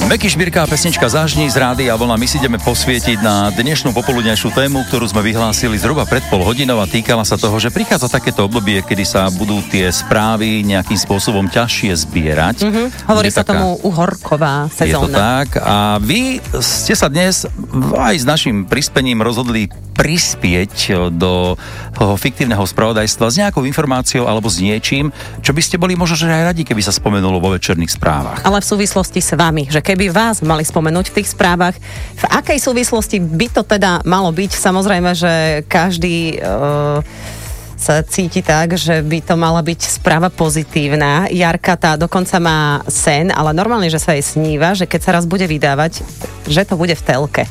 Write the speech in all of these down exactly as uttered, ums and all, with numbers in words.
Meky Šbírka a pesnička Zážni z Rádia Vlna. My si ideme posvietiť na dnešnú popoludňajšiu tému, ktorú sme vyhlásili zhruba pred pol hodinou a týkala sa toho, že prichádza takéto obdobie, kedy sa budú tie správy nejakým spôsobom ťažšie zbierať. Mm-hmm. Hovorí sa taká... tomu uhorková sezóna. Je to tak a vy ste sa dnes aj s našim prispením rozhodli prispieť do toho fiktívneho spravodajstva s nejakou informáciou alebo s niečím, čo by ste boli možno že aj radi, keby sa spomenulo vo večerných správach. Ale v súvislosti s vami, že keby vás mali spomenúť v tých správach, v akej súvislosti by to teda malo byť? Samozrejme, že každý uh, sa cíti tak, že by to mala byť správa pozitívna. Jarka tá dokonca má sen, ale normálne, že sa jej sníva, že keď sa raz bude vydávať, že to bude v telke.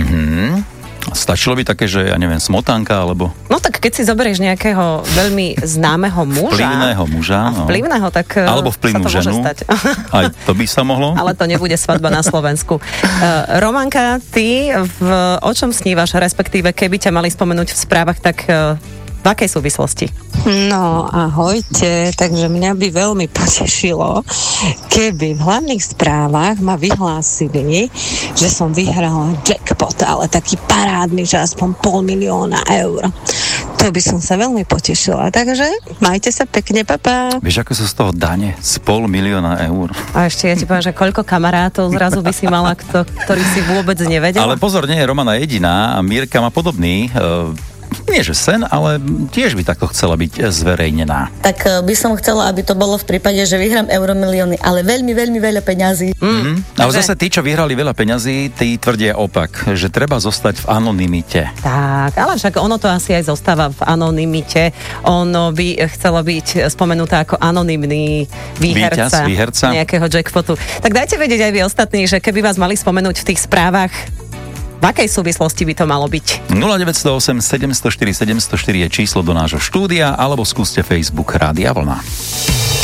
Mhm. Stačilo by také, že ja neviem, smotanka, alebo... No tak keď si zoberieš nejakého veľmi známeho muža... Vplyvného muža, no. Vplyvného, tak alebo vplyvnú sa to ženu. môže stať. Aj to by sa mohlo. Ale to nebude svadba na Slovensku. Uh, Romanka, ty v, o čom snívaš, respektíve keby ťa mali spomenúť v správach, tak uh, v akej súvislosti? No, ahojte. Takže mňa by veľmi potešilo, keby v hlavných správach ma vyhlásili, že som vyhrala jackpot, ale taký parádny, že aspoň pol milióna eur. To by som sa veľmi potešila. Takže majte sa pekne, papa. Vieš, ako sú z toho dane? Z pol milióna eur. A ešte ja ti poviem, že koľko kamarátov zrazu by si mala, kto, ktorých si vôbec nevedela. Ale pozor, nie je Romana jediná a Mírka má podobný... Uh, nie že sen, ale tiež by takto chcela byť zverejnená. Tak by som chcela, aby to bolo v prípade, že vyhrám euromilióny, ale veľmi, veľmi veľa peňazí. Mm. Mm-hmm. Ale zase tí, čo vyhrali veľa peňazí, tí tvrdia opak, že treba zostať v anonymite. Tak, ale však ono to asi aj zostáva v anonymite. Ono by chcelo byť spomenutá ako anonymný výherca, Víťaz, výherca nejakého jackpotu. Tak dajte vedieť aj vy ostatní, že keby vás mali spomenúť v tých správach, v akej súvislosti by to malo byť? nula deväť nula osem sedem nula štyri sedem nula štyri je číslo do nášho štúdia alebo skúste Facebook Rádia Vlna.